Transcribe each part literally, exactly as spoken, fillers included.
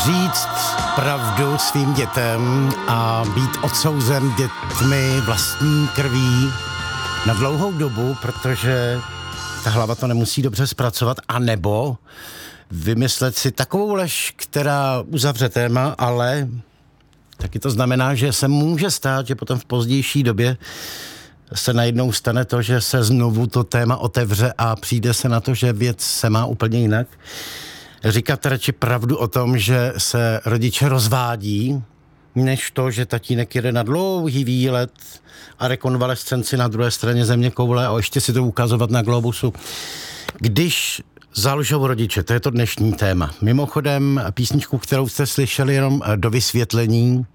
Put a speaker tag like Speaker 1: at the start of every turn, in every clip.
Speaker 1: říct pravdu svým dětem a být odsouzen dětmi vlastní krví na dlouhou dobu, protože ta hlava to nemusí dobře zpracovat, anebo vymyslet si takovou lež, která uzavře téma, ale taky to znamená, že se může stát, že potom v pozdější době se najednou stane to, že se znovu to téma otevře a přijde se na to, že věc se má úplně jinak. Říkat radši pravdu o tom, že se rodiče rozvádí, než to, že tatínek jede na dlouhý výlet a rekonvalescenci na druhé straně země koule a ještě si to ukazovat na globusu. Když zalžou rodiče, to je to dnešní téma. Mimochodem písničku, kterou jste slyšeli jenom do vysvětlení,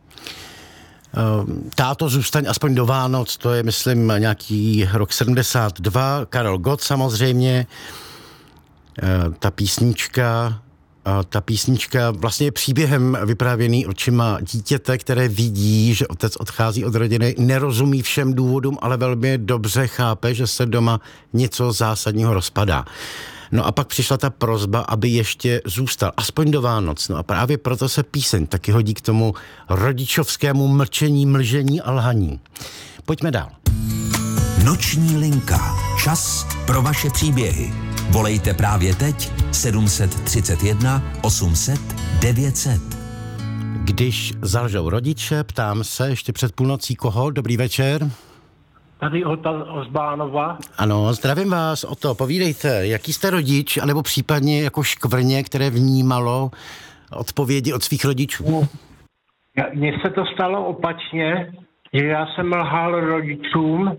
Speaker 1: Táto zůstaň aspoň do Vánoc, to je, myslím, nějaký rok sedmdesát dva, Karel Gott samozřejmě. Ta písnička, ta písnička vlastně je příběhem vyprávěný očima dítěte, které vidí, že otec odchází od rodiny, nerozumí všem důvodům, ale velmi dobře chápe, že se doma něco zásadního rozpadá. No a pak přišla ta prosba, aby ještě zůstal, aspoň do Vánoc. No a právě proto se píseň taky hodí k tomu rodičovskému mlčení, mlžení a lhaní. Pojďme dál.
Speaker 2: Noční linka. Čas pro vaše příběhy. Volejte právě teď sedm set třicet jedna osm set devět set.
Speaker 1: Když zalžou rodiče, ptám se ještě před půlnocí koho. Dobrý večer.
Speaker 3: Tady Ota Ozbánova.
Speaker 1: Ano, zdravím vás, Oto, povídejte, jaký jste rodič, anebo případně jako škvrně, které vnímalo odpovědi od svých rodičů?
Speaker 3: Mně se to stalo opačně, že já jsem lhal rodičům.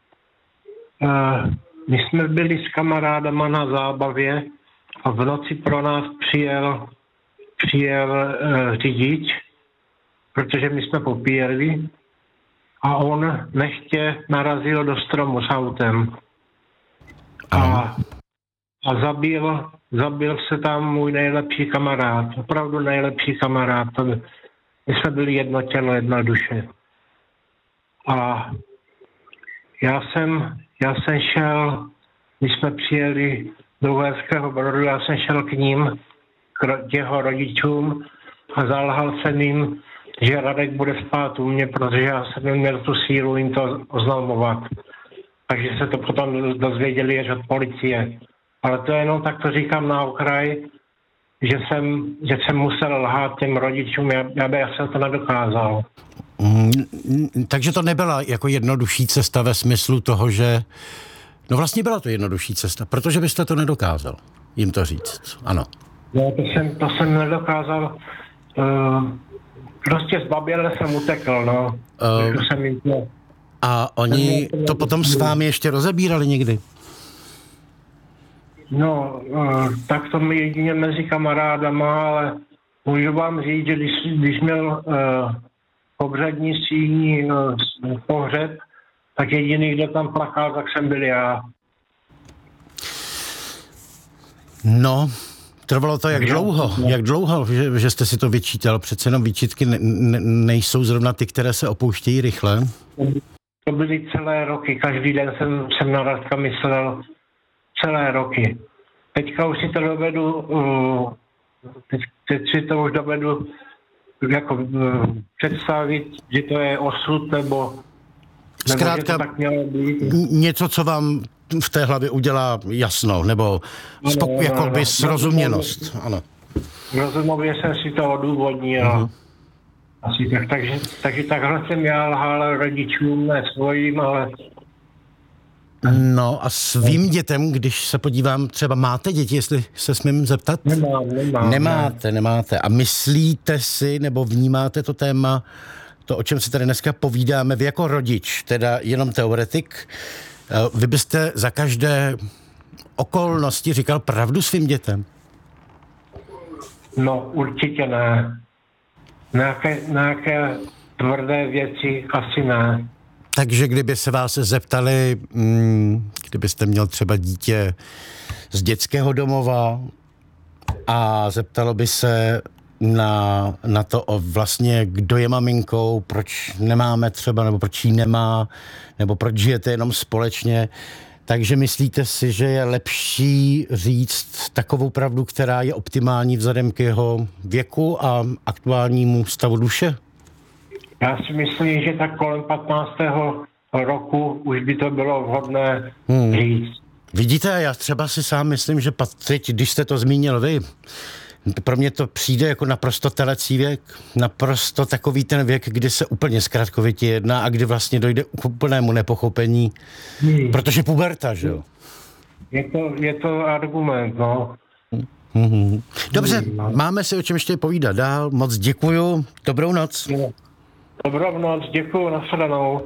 Speaker 3: My jsme byli s kamarádama na zábavě a v noci pro nás přijel, přijel řidič, protože my jsme popíjeli. A on nechtě narazil do stromu s autem. A, a zabil, zabil se tam můj nejlepší kamarád. Opravdu nejlepší kamarád. My jsme byli jedno tělo, jedna duše. A já jsem, já jsem šel, my jsme přijeli do Uherského Brodu, já jsem šel k ním, k jeho rodičům a zalhal jsem jim, že Radek bude spát u mě, protože já jsem neměl tu sílu jim to oznamovat. Takže se to potom dozvěděli až od policie. Ale to jenom tak to říkám na okraj, že jsem, že jsem musel lhát těm rodičům, já, já, já jsem to nedokázal.
Speaker 1: Mm, takže to nebyla jako jednodušší cesta ve smyslu toho, že... No vlastně byla to jednodušší cesta, protože byste to nedokázal jim to říct, ano.
Speaker 3: No, to jsem, to jsem nedokázal... Uh, Prostě zbaběle jsem utekl, no. Uh, jsem jim to...
Speaker 1: A oni to potom s vámi ještě rozebírali někdy?
Speaker 3: No, uh, tak to mi jedině mezi kamarádama, ale můžu vám říct, že když, když měl uh, pohřební síní uh, pohřeb, tak jediný, kdo tam plakal, tak jsem byl já.
Speaker 1: No... Trvalo to jak dlouho, jak dlouho, že, že jste si to vyčítal? Přece jenom výčitky ne, ne, nejsou zrovna ty, které se opouštějí rychle.
Speaker 3: To byly celé roky, každý den jsem, jsem na Radka myslel celé roky. Teďka už si to dovedu, uh, teď, teď si to už dovedu jako uh, představit, že to je osud, nebo, nebo
Speaker 1: zkrátka,
Speaker 3: že to tak mělo být.
Speaker 1: Něco, co vám v té hlavě udělá jasno, nebo spok- jakoby srozuměnost. Ano.
Speaker 3: Rozumově jsem si to odůvodnil. Uh-huh. Asi tak, takže, takže takhle jsem já lhal rodičům, ne svojím, ale...
Speaker 1: No a svým dětem, když se podívám, třeba máte děti, jestli se smím zeptat?
Speaker 3: Nemám, nemám.
Speaker 1: Nemáte, ne. nemáte. A myslíte si, nebo vnímáte to téma, to, o čem si tady dneska povídáme, vy jako rodič, teda jenom teoretik, vy byste za každé okolnosti říkal pravdu svým dětem?
Speaker 3: No, určitě ne. Nějaké, nějaké tvrdé věci asi ne.
Speaker 1: Takže kdyby se vás zeptali, kdybyste měl třeba dítě z dětského domova a zeptalo by se na, na to o vlastně, kdo je maminkou, proč nemáme třeba, nebo proč jí nemá, nebo proč žijete jenom společně, Takže myslíte si, že je lepší říct takovou pravdu, která je optimální vzhledem k jeho věku a aktuálnímu stavu duše?
Speaker 3: Já si myslím, že tak kolem patnáctého roku už by to bylo vhodné hmm. říct.
Speaker 1: Vidíte, já třeba si sám myslím, že teď, když jste to zmínil vy, pro mě to přijde jako naprosto telecí věk, naprosto takový ten věk, kdy se úplně zkratkovitě jedná a kdy vlastně dojde k úplnému nepochopení, hmm. protože puberta, že jo?
Speaker 3: Je to, je to argument, no.
Speaker 1: Hmm. Dobře, hmm. máme si o čem ještě povídat dál, moc děkuju, dobrou noc.
Speaker 3: Dobrou noc, děkuju, nashledanou.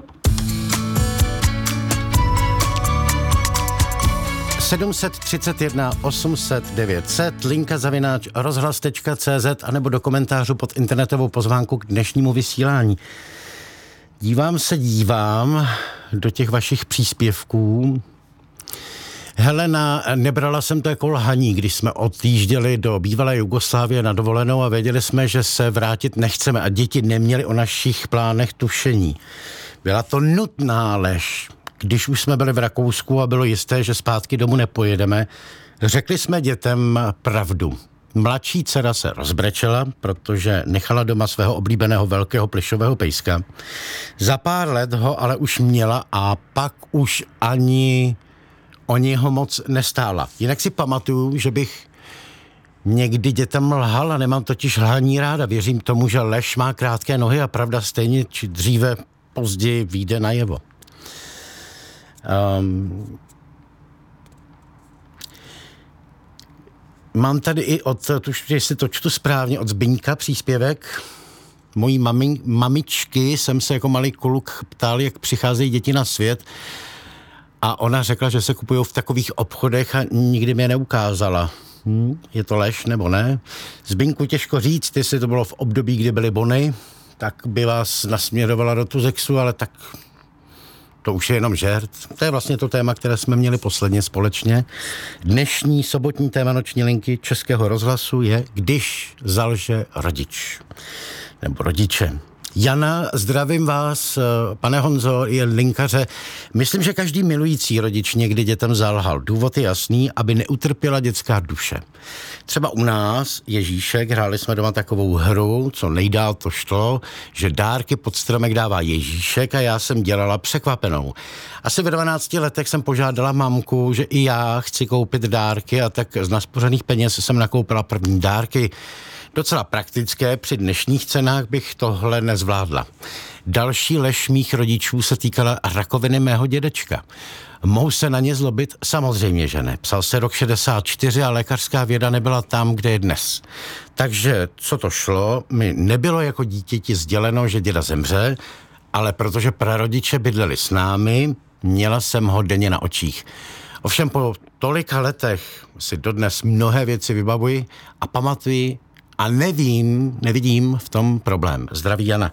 Speaker 1: sedm set třicet jedna osm set devět set, linka zavináč rozhlas tečka cé zet anebo do komentářů pod internetovou pozvánku k dnešnímu vysílání. Dívám se, dívám do těch vašich příspěvků. Helena, nebrala jsem to jako lhaní, když jsme odjížděli do bývalé Jugoslávie na dovolenou a věděli jsme, že se vrátit nechceme a děti neměly o našich plánech tušení. Byla to nutná lež. Když už jsme byli v Rakousku a bylo jisté, že zpátky domů nepojedeme, řekli jsme dětem pravdu. Mladší dcera se rozbrečela, protože nechala doma svého oblíbeného velkého plyšového pejska. Za pár let ho ale už měla a pak už ani o něho moc nestála. Jinak si pamatuju, že bych někdy dětem lhal a nemám totiž lhaní ráda. Věřím tomu, že lež má krátké nohy a pravda stejně či dříve později vyjde najevo. Um, mám tady i od, tuž, jestli to čtu správně, od Zbyňka příspěvek. Mojí mami, mamičky jsem se jako malý kluk ptal, jak přicházejí děti na svět a ona řekla, že se kupují v takových obchodech a nikdy mi je neukázala. Hm, je to lež nebo ne? Zbyňku, těžko říct, jestli to bylo v období, kdy byly bony, tak by vás nasměrovala do Tuzexu, ale tak to už je jenom žert. To je vlastně to téma, které jsme měli posledně společně. Dnešní sobotní téma noční linky Českého rozhlasu je Když zalže rodič. Nebo rodiče. Jana, zdravím vás, pane Honzo, je linkaře. Myslím, že každý milující rodič někdy dětem zalhal. Důvod je jasný, aby neutrpěla dětská duše. Třeba u nás, Ježíšek, hráli jsme doma takovou hru, co nejdál to šlo, že dárky pod stromek dává Ježíšek a já jsem dělala překvapenou. Asi ve dvanácti letech jsem požádala mamku, že i já chci koupit dárky a tak z naspořených peněz jsem nakoupila první dárky. Docela praktické, při dnešních cenách bych tohle nezvládla. Další lež mých rodičů se týkala rakoviny mého dědečka. Mohu se na ně zlobit? Samozřejmě, že ne. Psal se rok šedesát čtyři a lékařská věda nebyla tam, kde je dnes. Takže, co to šlo, mi nebylo jako dítěti sděleno, že děda zemře, ale protože prarodiče bydleli s námi, měla jsem ho denně na očích. Ovšem po tolika letech si dodnes mnohé věci vybavuji a pamatuji, a nevím, nevidím v tom problém. Zdraví Jana.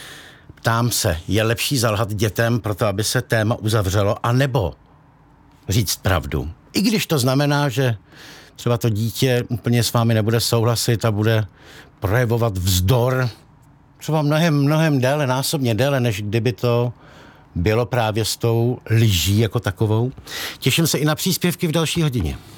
Speaker 1: Ptám se, je lepší zalhat dětem proto, aby se téma uzavřelo, anebo říct pravdu? I když to znamená, že třeba to dítě úplně s vámi nebude souhlasit a bude projevovat vzdor třeba mnohem, mnohem déle, násobně déle, než kdyby to bylo právě s tou lží jako takovou. Těším se i na příspěvky v další hodině.